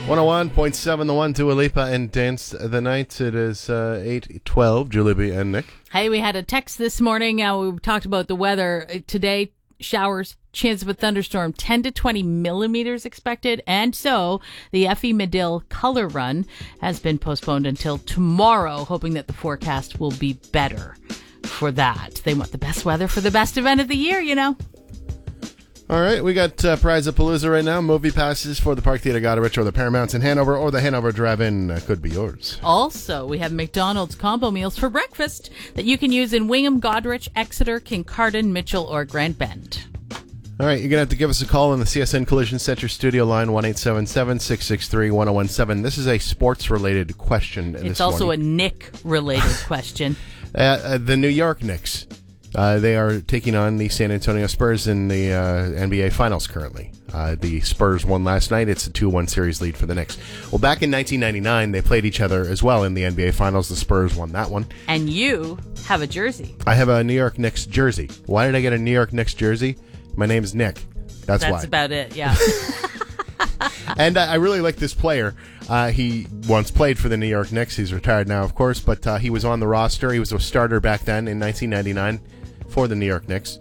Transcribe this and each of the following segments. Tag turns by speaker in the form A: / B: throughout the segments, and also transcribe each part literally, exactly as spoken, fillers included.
A: one oh one point seven, the one, Dua Lipa and Dance the Night. It is uh, eight twelve, Julie B. and Nick.
B: Hey, we had a text this morning. Uh, we talked about the weather. Today, showers, chance of a thunderstorm, ten to twenty millimeters expected. And so the Effie Medill Color Run has been postponed until tomorrow, hoping that the forecast will be better for that. They want the best weather for the best event of the year, you know.
A: All right, we got uh, Prize of Palooza right now. Movie passes for the Park Theatre Goderich or the Paramounts in Hanover or the Hanover Drive-In uh, could be yours.
B: Also, we have McDonald's combo meals for breakfast that you can use in Wingham, Goderich, Exeter, Kincardine, Mitchell, or Grand Bend.
A: All right, you're going to have to give us a call on the C S N Collision Center studio line, one eight seven seven, six six three, one oh one seven. This is a sports-related question.
B: It's also morning. a Nick-related question.
A: Uh, uh, the New York Knicks. Uh, they are taking on the San Antonio Spurs in the uh, N B A Finals currently. Uh, the Spurs won last night. It's a two one series lead for the Knicks. Well, back in nineteen ninety-nine, they played each other as well in the N B A Finals. The Spurs won that one.
B: And you have a jersey.
A: I have a New York Knicks jersey. Why did I get a New York Knicks jersey? My name's Nick. That's,
B: That's
A: why.
B: That's about it, yeah.
A: And uh, I really like this player. Uh, he once played for the New York Knicks. He's retired now, of course, but uh, he was on the roster. He was a starter back then in nineteen ninety-nine. For the New York Knicks.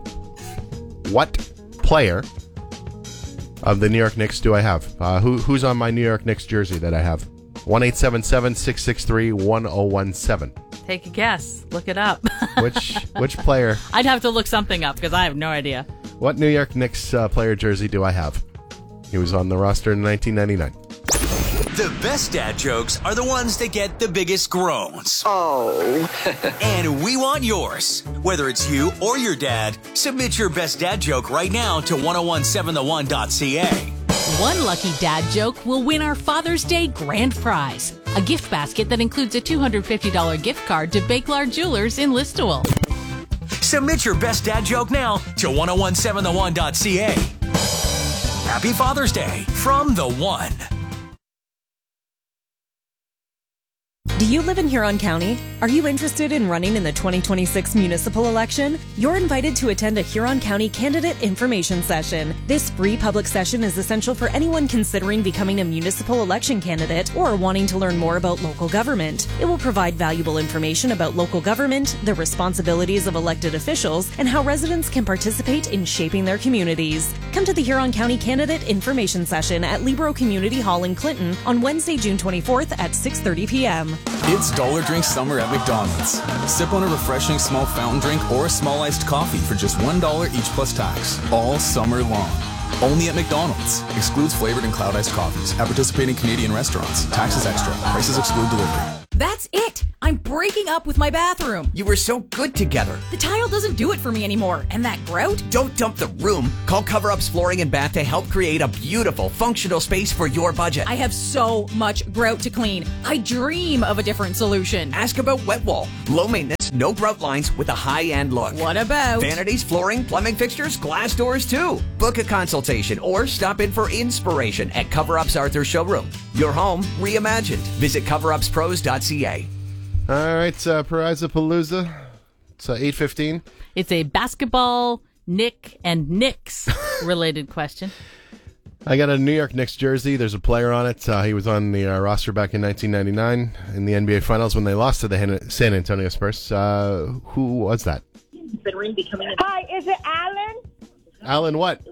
A: What player of the New York Knicks do I have? Uh, who, who's on my New York Knicks jersey that I have? one eight seven seven, six six three, one oh one seven.
B: Take a guess. Look it up.
A: which which player?
B: I'd have to look something up because I have no idea.
A: What New York Knicks uh, player jersey do I have? He was on the roster in nineteen ninety-nine.
C: The best dad jokes are the ones that get the biggest groans.
D: Oh.
C: And we want yours. Whether it's you or your dad, submit your best dad joke right now to ten seventeen the one dot c a.
B: One lucky dad joke will win our Father's Day grand prize, a gift basket that includes a two hundred fifty dollars gift card to Bakelard Jewelers in Listowel.
C: Submit your best dad joke now to ten seventeen the one dot c a. Happy Father's Day from The One.
E: Do you live in Huron County? Are you interested in running in the twenty twenty-six municipal election? You're invited to attend a Huron County candidate information session. This free public session is essential for anyone considering becoming a municipal election candidate or wanting to learn more about local government. It will provide valuable information about local government, the responsibilities of elected officials, and how residents can participate in shaping their communities. Come to the Huron County candidate information session at Libro Community Hall in Clinton on Wednesday, June twenty-fourth at six thirty p.m.
F: It's Dollar Drink Summer at McDonald's. Sip on a refreshing small fountain drink or a small iced coffee for just one dollar each plus tax, all summer long. Only at McDonald's. Excludes flavored and cloud iced coffees at participating Canadian restaurants. Taxes extra. Prices exclude delivery.
G: That's it! I'm breaking up with my bathroom.
D: You were so good together.
G: The tile doesn't do it for me anymore. And that grout?
D: Don't dump the room. Call Cover Up's Flooring and Bath to help create a beautiful, functional space for your budget.
G: I have so much grout to clean. I dream of a different solution.
D: Ask about Wet Wall. Low maintenance, no grout lines with a high-end look.
G: What about?
D: Vanities, flooring, plumbing fixtures, glass doors too. Book a consultation or stop in for inspiration at Cover Up's Arthur Showroom. Your home reimagined. Visit cover ups pros dot c a.
A: All right, uh, Prize of Palooza. It's uh, eight fifteen.
B: It's a basketball, Nick and Knicks related question.
A: I got a New York Knicks jersey. There's a player on it. Uh, he was on the uh, roster back in nineteen ninety-nine in the N B A Finals when they lost to the Han- San Antonio Spurs. Uh, who was that?
H: Hi, is it Alan?
A: Alan what?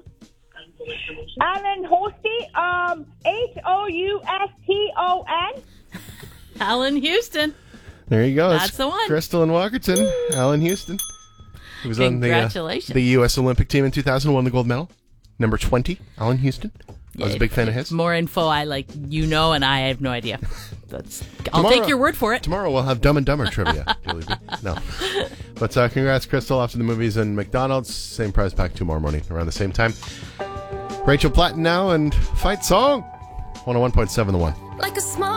H: Alan Hosty, um, H O U S T O N.
B: Alan Houston.
A: There you go.
B: That's
A: It's
B: the one.
A: Crystal and Walkerton. Woo! Alan Houston. He was on the, uh, the U S Olympic team in two thousand, won the gold medal. Number twenty, Alan Houston. I was
B: Yeah,
A: a big fan of his.
B: More info, I like, you know, and I have no idea. That's. I'll
A: Tomorrow-
B: take your word for it.
A: Tomorrow we'll have Dumb and Dumber trivia. Julie B. No. But uh, congrats, Crystal, off to the movies and McDonald's. Same prize pack tomorrow morning around the same time. Rachel Platten now and Fight Song. one oh one point seven The One.
I: Like a small